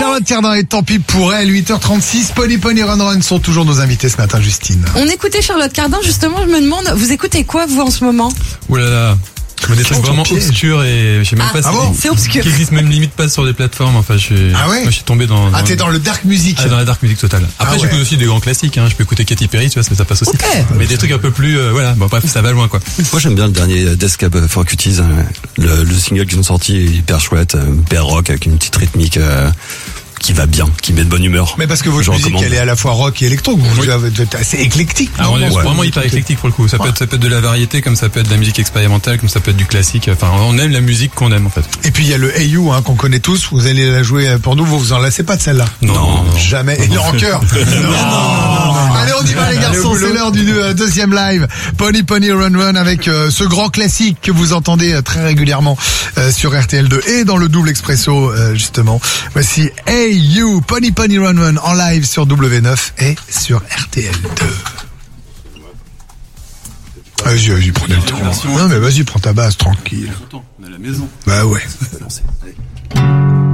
Charlotte Cardin et tant pis pour elle, 8h36, Pony Run Run sont toujours nos invités ce matin, Justine. On écoutait Charlotte Cardin, justement, je me demande, vous écoutez quoi vous en ce moment? Ouh là là, des trucs vraiment obscurs et je sais même pas c'est obscur. Qui existe même limite pas sur des plateformes. Enfin, moi, je suis tombé dans. T'es dans le dark music. Dans la dark music totale. Après, j'écoute aussi des grands classiques. Je peux écouter Katy Perry, tu vois, ça passe aussi. Okay. Mais des trucs un peu plus, voilà. Bon, bref, ça va loin, quoi. Moi, j'aime bien le dernier Death Cab for Cuties. Le single qu'ils ont sorti est hyper chouette, hyper rock avec une petite rythmique. Qui va bien, qui met de bonne humeur. Mais parce que votre musique, elle est à la fois rock et électro. Vous êtes assez éclectique. On est vraiment hyper éclectique pour le coup. Ça peut être de la variété, comme ça peut être de la musique expérimentale, comme ça peut être du classique. Enfin, on aime la musique qu'on aime en fait. Et puis il y a le Hey You qu'on connaît tous. Vous allez la jouer pour nous. Vous vous en lassez pas de celle-là? Non. Jamais. Et le rocker. Non. Allez, on y va les garçons. C'est l'heure du deuxième live. Pony Run Run avec ce grand classique que vous entendez très régulièrement sur RTL2 et dans le double expresso justement. Voici Hey You, Pony Run Run en live sur W9 et sur RTL2. Vas-y, prenez le temps. Non mais vas-y, prends ta base tranquille. On est à la maison. Bah ouais.